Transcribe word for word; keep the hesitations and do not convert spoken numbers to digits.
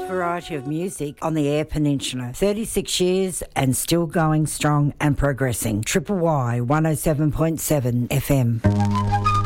variety of music on the Eyre Peninsula. thirty-six years and still going strong and progressing. Triple Y one oh seven point seven F M.